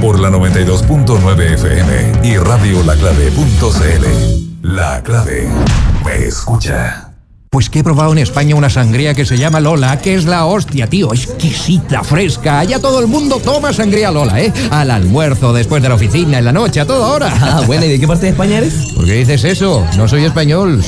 por la 92.9 FM y radiolaclave.cl. La Clave me escucha. Pues que he probado en España una sangría que se llama Lola, que es la hostia, tío, exquisita, fresca. Allá todo el mundo toma sangría Lola, ¿eh? Al almuerzo, después de la oficina, en la noche, a toda hora. Ah, bueno, ¿y de qué parte de España eres? ¿Por qué dices eso? No soy español.